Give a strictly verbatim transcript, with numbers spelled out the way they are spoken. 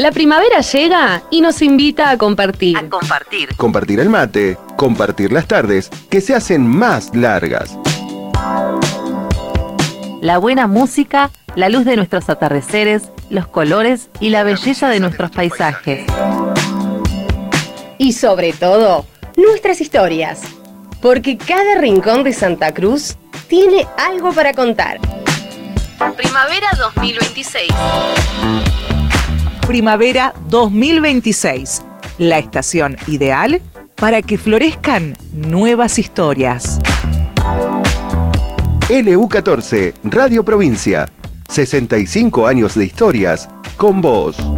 La primavera llega y nos invita a compartir. A compartir. Compartir el mate, compartir las tardes, que se hacen más largas. La buena música, la luz de nuestros atardeceres, los colores y la belleza de nuestros paisajes. Y sobre todo, nuestras historias. Porque cada rincón de Santa Cruz tiene algo para contar. Primavera dos mil veintiséis. Primavera dos mil veintiséis, la estación ideal para que florezcan nuevas historias. L U catorce, Radio Provincia. sesenta y cinco años de historias con vos.